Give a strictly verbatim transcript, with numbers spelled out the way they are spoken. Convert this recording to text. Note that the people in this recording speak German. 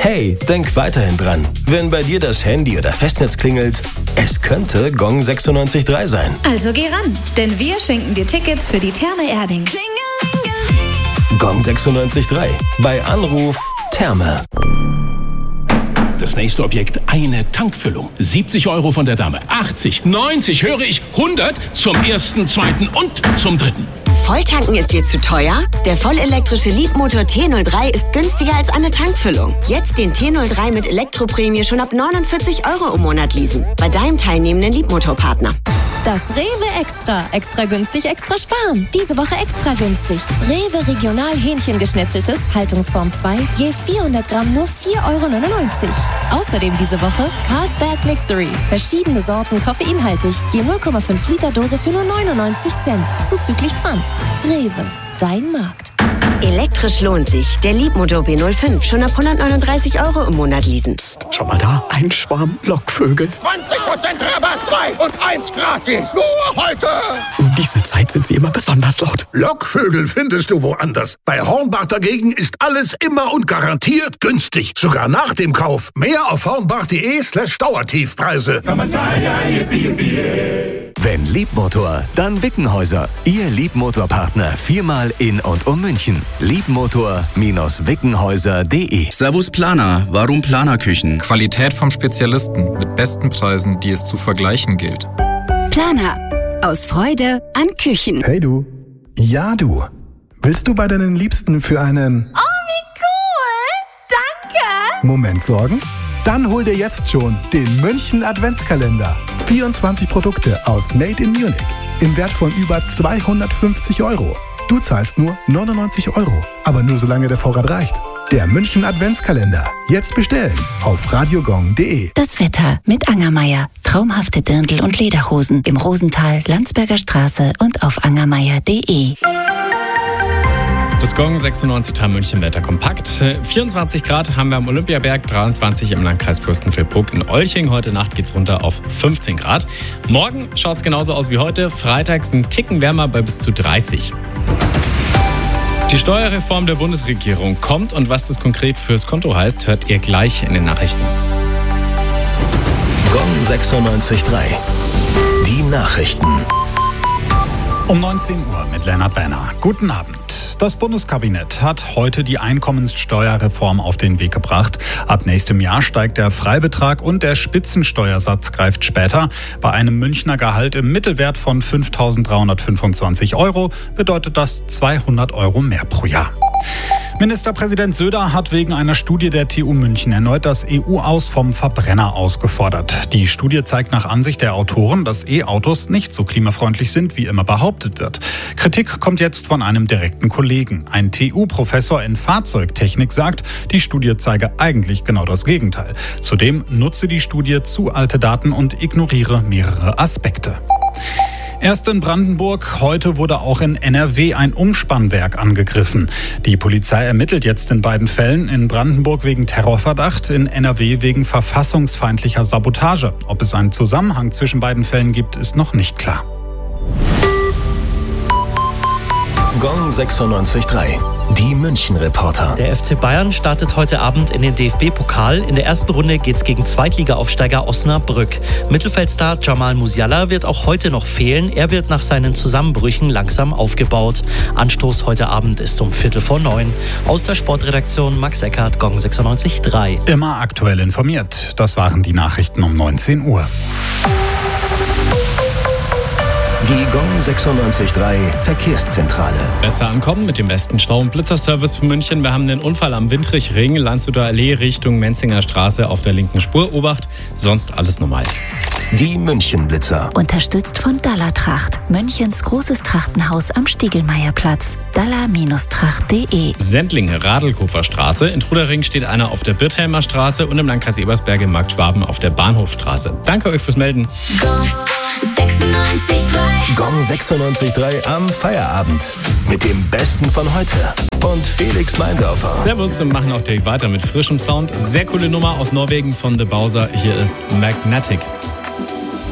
Hey, denk weiterhin dran. Wenn bei dir das Handy oder Festnetz klingelt, es könnte Gong sechsundneunzig Komma drei sein. Also geh ran, denn wir schenken dir Tickets für die Therme Erding. Gong sechsundneunzig Komma drei. Bei Anruf Therme. Das nächste Objekt, eine Tankfüllung. siebzig Euro von der Dame. achtzig, neunzig, höre ich, hundert zum ersten, zweiten und zum dritten. Volltanken ist dir zu teuer? Der vollelektrische Leapmotor T null drei ist günstiger als eine Tankfüllung. Jetzt den T null drei mit Elektroprämie schon ab neunundvierzig Euro im Monat leasen. Bei deinem teilnehmenden Leapmotor-Partner. Das Rewe Extra. Extra günstig, extra sparen. Diese Woche extra günstig. Rewe Regional Hähnchengeschnetzeltes, Haltungsform zwei, je vierhundert Gramm nur vier Euro neunundneunzig. Außerdem diese Woche Carlsberg Mixery. Verschiedene Sorten koffeinhaltig, je null Komma fünf Liter Dose für nur neunundneunzig Cent. Zuzüglich Pfand. Rewe, dein Markt. Elektrisch lohnt sich. Der Leapmotor B null fünf schon ab hundertneununddreißig Euro im Monat leasen. Psst, schau mal da, ein Schwarm Lockvögel. zwanzig Prozent Rabatt, zwei und eins gratis. Nur heute. Um diese Zeit sind sie immer besonders laut. Lockvögel findest du woanders. Bei Hornbach dagegen ist alles immer und garantiert günstig. Sogar nach dem Kauf. Mehr auf hornbach.de slash Dauertiefpreise. Wenn Leapmotor, dann Wickenhäuser. Ihr Leapmotor-Partner viermal in und um München. Leapmotor Wickenhäuser punkt de. Servus Planer. Warum Planerküchen? Qualität vom Spezialisten mit besten Preisen, die es zu vergleichen gilt. Planer. Aus Freude an Küchen. Hey du. Ja du. Willst du bei deinen Liebsten für einen... Oh, wie cool. Danke. Moment sorgen? Dann hol dir jetzt schon den München Adventskalender. vierundzwanzig Produkte aus Made in Munich im Wert von über zweihundertfünfzig Euro. Du zahlst nur neunundneunzig Euro, aber nur solange der Vorrat reicht. Der München Adventskalender. Jetzt bestellen auf radiogong punkt de. Das Wetter mit Angermeier. Traumhafte Dirndl und Lederhosen im Rosental, Landsberger Straße und auf angermeier punkt de. Das Gong sechsundneunzig Komma drei München Wetter kompakt. vierundzwanzig Grad haben wir am Olympiaberg, dreiundzwanzig im Landkreis Fürstenfeldbruck. In Olching heute Nacht geht's runter auf fünfzehn Grad. Morgen schaut's genauso aus wie heute. Freitags ein Ticken wärmer bei bis zu dreißig. Die Steuerreform der Bundesregierung kommt und was das konkret fürs Konto heißt, hört ihr gleich in den Nachrichten. Gong sechsundneunzig Komma drei. Die Nachrichten. Um neunzehn Uhr mit Lennart Werner. Guten Abend. Das Bundeskabinett hat heute die Einkommenssteuerreform auf den Weg gebracht. Ab nächstem Jahr steigt der Freibetrag und der Spitzensteuersatz greift später. Bei einem Münchner Gehalt im Mittelwert von fünftausenddreihundertfünfundzwanzig Euro bedeutet das zweihundert Euro mehr pro Jahr. Ministerpräsident Söder hat wegen einer Studie der T U München erneut das E U-Aus vom Verbrenner ausgefordert. Die Studie zeigt nach Ansicht der Autoren, dass E-Autos nicht so klimafreundlich sind, wie immer behauptet wird. Kritik kommt jetzt von einem direkten Kollegen. Ein T U-Professor in Fahrzeugtechnik sagt, die Studie zeige eigentlich genau das Gegenteil. Zudem nutze die Studie zu alte Daten und ignoriere mehrere Aspekte. Erst in Brandenburg, heute wurde auch in N R W ein Umspannwerk angegriffen. Die Polizei ermittelt jetzt in beiden Fällen, in Brandenburg wegen Terrorverdacht, in N R W wegen verfassungsfeindlicher Sabotage. Ob es einen Zusammenhang zwischen beiden Fällen gibt, ist noch nicht klar. Gong sechsundneunzig Komma drei. Die München-Reporter. Der F C Bayern startet heute Abend in den D F B-Pokal. In der ersten Runde geht's gegen Zweitliga-Aufsteiger Osnabrück. Mittelfeldstar Jamal Musiala wird auch heute noch fehlen. Er wird nach seinen Zusammenbrüchen langsam aufgebaut. Anstoß heute Abend ist um Viertel vor neun. Aus der Sportredaktion Max Eckert, Gong sechsundneunzig Komma drei. Immer aktuell informiert. Das waren die Nachrichten um neunzehn Uhr. Die Gong sechsundneunzig Komma drei Verkehrszentrale. Besser ankommen mit dem besten Stau- und Blitzerservice für München. Wir haben den Unfall am Windrich-Ring, Landshuter Allee Richtung Menzinger Straße auf der linken Spur. Obacht, sonst alles normal. Die München-Blitzer. Unterstützt von Dallertracht. Münchens großes Trachtenhaus am Stiegelmeierplatz. daller Tracht punkt de. Sendling, Radlkofer Straße. In Trudering steht einer auf der Birthelmer Straße und im Landkreis Ebersberg im Markt Schwaben auf der Bahnhofstraße. Danke euch fürs Melden. sechsundneunzig Komma drei. Gong sechsundneunzig Komma drei am Feierabend. Mit dem Besten von heute. Und Felix Meindorfer. Servus und machen auch direkt weiter mit frischem Sound. Sehr coole Nummer aus Norwegen von The Bowser. Hier ist Magnetic.